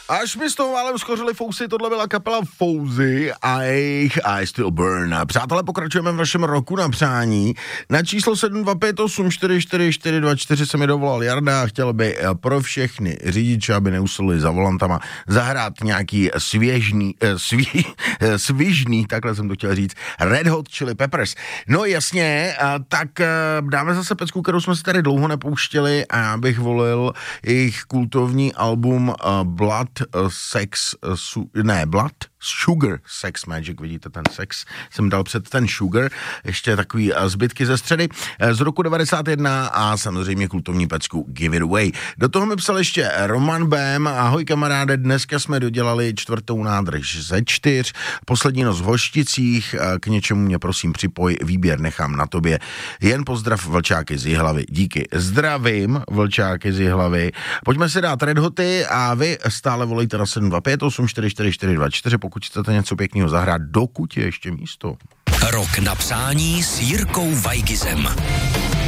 Až mi s toho málem skořili fousy, tohle byla kapela Fouzy a jejich I Still Burn. Přátelé, pokračujeme v vašem roku na přání. Na číslo 725844424 se mi dovolal Jarda a chtěl by pro všechny řidiče, aby neusli za volantama, zahrát nějaký svižný, takhle jsem to chtěl říct, Red Hot Chili Peppers. No jasně, tak dáme zase pecku, kterou jsme si tady dlouho nepouštěli a já bych volil jejich kultovní album Blood Sugar Sex Magic, vidíte ten sex, jsem dal před ten Sugar, ještě takový zbytky ze středy, z roku 91 a samozřejmě kultovní pecku Give It Away. Do toho mi psal ještě Roman Bém, ahoj kamaráde, dneska jsme dodělali 4. nádrž ze 4, poslední noc v Hošticích, k něčemu mě prosím připoj, výběr nechám na tobě, jen pozdrav Vlčáky z Jihlavy, díky, zdravím Vlčáky z Jihlavy, pojďme si dát Red Hoty a vy stále volejte na 725844424, pokud chcete něco pěkného zahrát, dokud je ještě místo. Rok na přání s Jirkou Vajgizem.